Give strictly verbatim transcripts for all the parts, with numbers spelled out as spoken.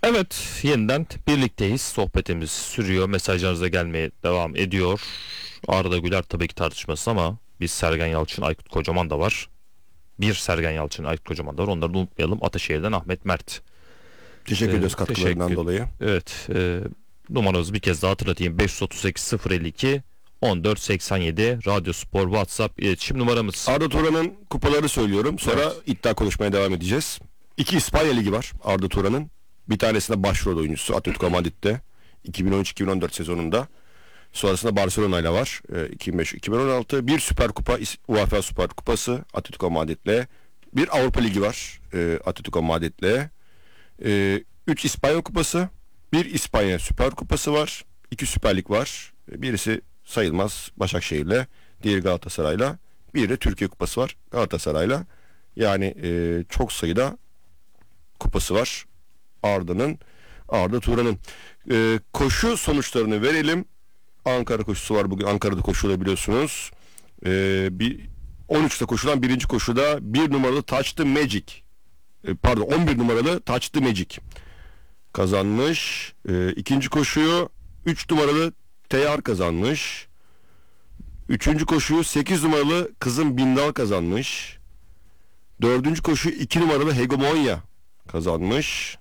Evet, yeniden birlikteyiz. Sohbetimiz sürüyor. Mesajlarınız da gelmeye devam ediyor. Arda Güler tabii ki tartışması ama biz Sergen Yalçın, Aykut Kocaman da var. Bir Sergen Yalçın, Aykut Kocaman da var. Onları da unutmayalım. Ataşehir'den Ahmet Mert. Teşekkür Ee, ederiz katkılarından teşekkür. dolayı. Evet. E, numaramızı bir kez daha hatırlatayım. beş otuz sekiz sıfır elli iki on dört seksen yedi Radyo Spor WhatsApp iletişim numaramız. Arda Turan'ın kupaları söylüyorum. Sonra evet, iddia konuşmaya devam edeceğiz. İki İspanya Ligi var Arda Turan'ın. Bir tanesinde başrol oyuncusu Atletico Madrid'de iki bin on üç iki bin on dört sezonunda. Sonrasında Barcelona ile var. E, iki bin beş iki bin on altı. Bir Süper Kupa, UEFA Süper Kupası Atletico Madrid'le. Bir Avrupa Ligi var e, Atletico Madrid'le. E, üç İspanya Kupası. Bir İspanya Süper Kupası var. İki Süper Lig var. E, birisi sayılmaz Başakşehir'le. Diğeri Galatasaray'la. Bir de Türkiye Kupası var Galatasaray'la. Yani e, çok sayıda kupası var Arda'nın, Arda Turan'ın. E, koşu sonuçlarını verelim. Ankara koşusu var bugün. Ankara'da koşulabiliyorsunuz. E, bir on üçte koşulan birinci koşuda bir numaralı Touch the Magic. E, pardon on bir numaralı Touch the Magic kazanmış. E, ikinci koşuyu üç numaralı Teyar kazanmış. Üçüncü koşuyu sekiz numaralı Kızım Bindal kazanmış. Dördüncü koşuyu iki numaralı Hegemonya kazanmış.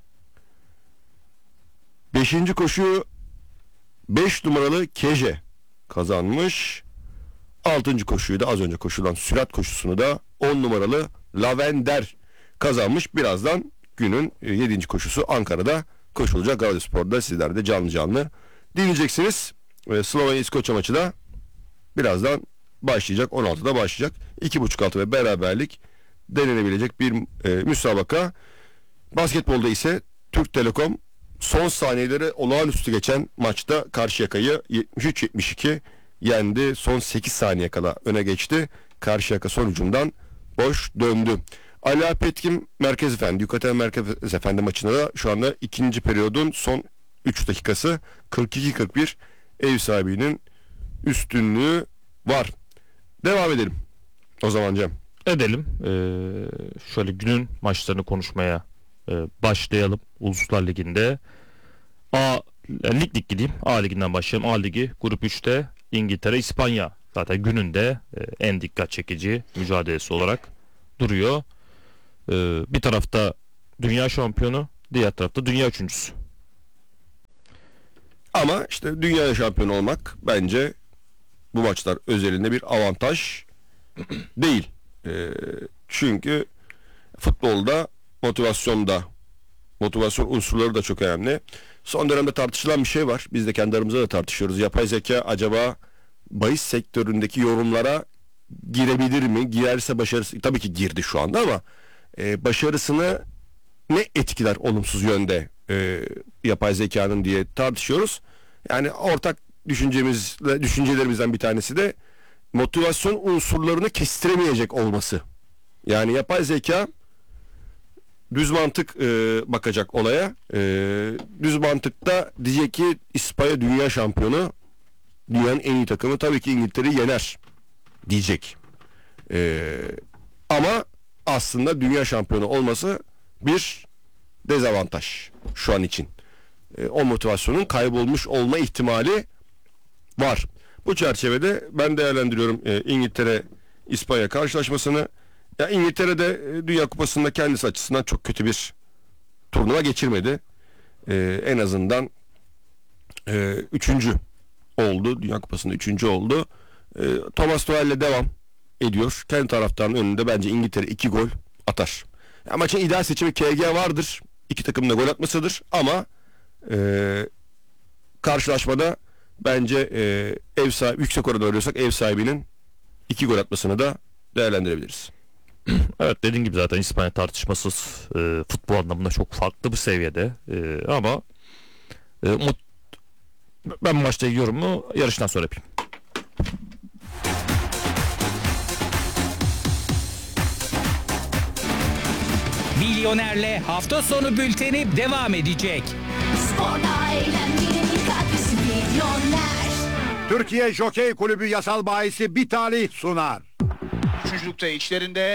Beşinci koşuyu beş numaralı Keje kazanmış. Altıncı koşuyu da az önce koşulan sürat koşusunu da on numaralı Lavender kazanmış. Birazdan günün yedinci koşusu Ankara'da koşulacak. Radyospor'da sizler de canlı canlı dinleyeceksiniz. Slovenya-İskoçya maçı da birazdan başlayacak. on altıda başlayacak. iki buçuk altı ve beraberlik denenebilecek bir e, müsabaka. Basketbolda ise Türk Telekom son saniyeleri olağanüstü geçen maçta Karşıyaka'yı yetmiş üç yetmiş iki yendi. Son sekiz saniye kala öne geçti. Karşıyaka son hücumdan boş döndü. Ali Alp Etkin Merkez Efendi, Yukaten Merkez Efendi maçında da şu anda ikinci periyodun son üç dakikası kırk iki kırk bir ev sahibinin üstünlüğü var. Devam edelim. O zaman Cem. Edelim. Ee, şöyle günün maçlarını konuşmaya e, başlayalım. Uluslar Ligi'nde A lig lig gideyim. A Ligi'nden başlayalım. A Ligi Grup üçte İngiltere, İspanya zaten gününde e, en dikkat çekici mücadelesi olarak duruyor. E, bir tarafta dünya şampiyonu, diğer tarafta dünya üçüncüsü. Ama işte dünya şampiyonu olmak bence bu maçlar özelinde bir avantaj değil. E, çünkü futbolda motivasyonda motivasyon unsurları da çok önemli. Son dönemde tartışılan bir şey var. Biz de kendi aramızda da tartışıyoruz. Yapay zeka acaba bahis sektöründeki yorumlara girebilir mi? Girerse başarısı tabii ki girdi şu anda ama e, başarısını ne etkiler olumsuz yönde e, yapay zekanın diye tartışıyoruz. Yani ortak düşüncemiz, düşüncelerimizden bir tanesi de motivasyon unsurlarını kestiremeyecek olması. Yani yapay zeka düz mantık e, bakacak olaya. E, düz mantıkta diyecek ki İspanya dünya şampiyonu, dünyanın en iyi takımı tabii ki İngiltere'yi yener diyecek. E, ama aslında dünya şampiyonu olması bir dezavantaj şu an için. E, o motivasyonun kaybolmuş olma ihtimali var. Bu çerçevede ben değerlendiriyorum e, İngiltere İspanya karşılaşmasını. Ya İngiltere'de e, Dünya Kupası'nda kendisi açısından çok kötü bir turnuva geçirmedi. E, en azından e, üçüncü oldu. Dünya Kupası'nda üçüncü oldu. E, Thomas Tuchel'le devam ediyor. Kendi taraftarının önünde bence İngiltere iki gol atar. Ya, maçın ideal seçimi K G vardır. İki takımın da gol atmasıdır. Ama e, karşılaşmada bence e, ev sahibi, yüksek oranı oynuyorsak ev sahibinin iki gol atmasını da değerlendirebiliriz. Evet, dediğim gibi zaten İspanya tartışmasız e, futbol anlamında çok farklı bir seviyede e, ama e, umut, ben maçta yorumu yarıştan sonra yapayım. Milyoner'le hafta sonu bülteni devam edecek. Sporda eğlenmenin katkısı Milyoner. Türkiye Jokey Kulübü yasal bahisi bir talih sunar. Üçüncülükte içlerinde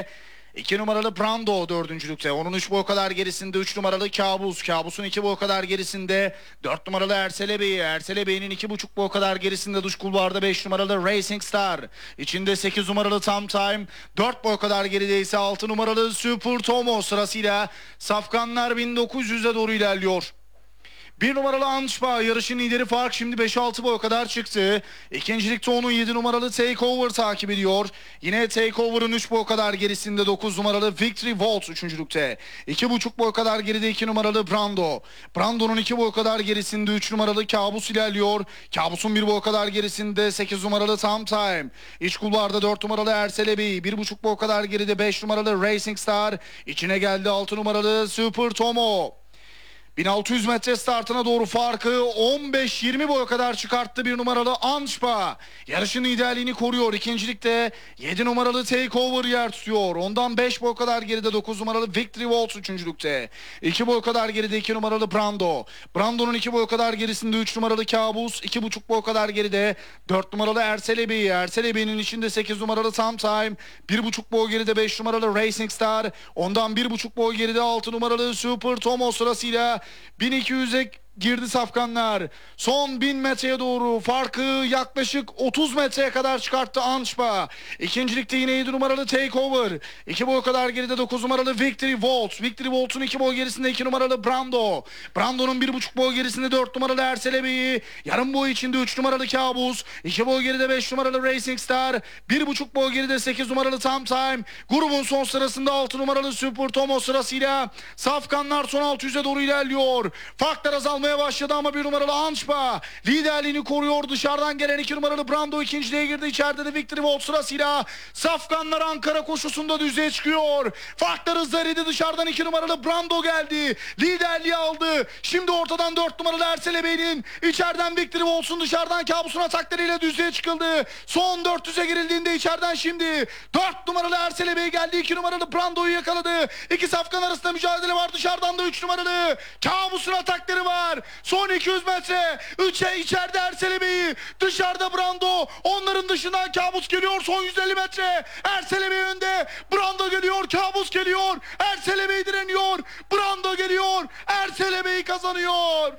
iki numaralı Brando dördüncülükte. Onun üç boy kadar gerisinde üç numaralı Kabus. Kabus'un iki boy kadar gerisinde dört numaralı Ersele Bey. Ersele Bey'in iki buçuk boy kadar gerisinde dış kulvarda beş numaralı Racing Star. İçinde sekiz numaralı Tam Time. dört boy kadar geride ise altı numaralı Super Tomo sırasıyla safkanlar bin dokuz yüze doğru ilerliyor. bir numaralı Anşba yarışın lideri, fark şimdi beş altı boy kadar çıktı. İkincilikte onu yedi numaralı Takeover takip ediyor. Yine Takeover'ın üç boy kadar gerisinde dokuz numaralı Victory Volt üçüncülükte. iki buçuk boy kadar geride iki numaralı Brando. Brando'nun iki boy kadar gerisinde üç numaralı Kabus ilerliyor. Kabus'un bir boy kadar gerisinde sekiz numaralı Tam Time. İç kulvarda dört numaralı Ersele Bey. bir buçuk boy kadar geride beş numaralı Racing Star. İçine geldi altı numaralı Super Tomo. bin altı yüz metre startına doğru farkı on beş yirmi boya kadar çıkarttı bir numaralı Anşba. Yarışın liderliğini koruyor. İkincilikte yedi numaralı Takeover yer tutuyor. Ondan beş boy kadar geride dokuz numaralı Victory Waltz üçüncülükte. iki boy kadar geride iki numaralı Brando. Brando'nun iki boy kadar gerisinde üç numaralı Kabus. iki buçuk boy kadar geride dört numaralı Ersele Bey. Ersele Bey'in içinde sekiz numaralı Tam Time. bir buçuk boy geride beş numaralı Racing Star. Ondan bir buçuk boy geride altı numaralı Super Tomo sırasıyla bin iki yüze girdi safkanlar. Son bin metreye doğru farkı yaklaşık otuz metreye kadar çıkarttı Anşba. İkincilikte yine yedi numaralı Takeover. iki boy kadar geride dokuz numaralı Victory Volt. Victory Volt'un iki boy gerisinde iki numaralı Brando. Brando'nun bir buçuk boy gerisinde dört numaralı Ersele Bey'i. Yarım boy içinde üç numaralı Kabus. iki boy geride beş numaralı Racing Star. bir buçuk boy geride sekiz numaralı Tam Time. Grubun son sırasında altı numaralı Super Tomo sırasıyla safkanlar son altı yüze doğru ilerliyor. Farklar azalmaya başladı ama bir numaralı Anşba liderliğini koruyor. Dışarıdan gelen iki numaralı Brando ikinciliğe girdi. İçeride de Victory Volt sırasıyla safkanlar Ankara koşusunda düzeye çıkıyor. Farklar hızla eridi. Dışarıdan iki numaralı Brando geldi. Liderliği aldı. Şimdi ortadan dört numaralı Ersele Bey'in, içeriden Victory Volt'un, dışarıdan Kabus'un ataklarıyla düzeye çıkıldı. Son dört yüze girildiğinde içeriden şimdi dört numaralı Ersele Bey geldi. iki numaralı Brando'yu yakaladı. İki safkan arasında mücadele var. Dışarıdan da üç numaralı Kabus'un atakları var. Son iki yüz metre. üçe içeride Ersele Bey'i, dışarıda Brando. Onların dışından Kabus geliyor. Son yüz elli metre. Ersele Bey önde. Brando geliyor. Kabus geliyor. Ersele Bey direniyor. Brando geliyor. Ersele Bey kazanıyor.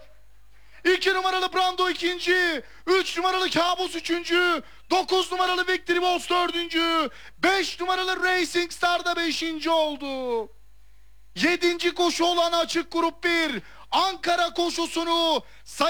iki numaralı Brando ikinci. üç numaralı Kabus üçüncü. dokuz numaralı Victory Boss dördüncü. beş numaralı Racing Star da beşinci oldu. yedinci koşu olan açık grup bir Ankara koşusunu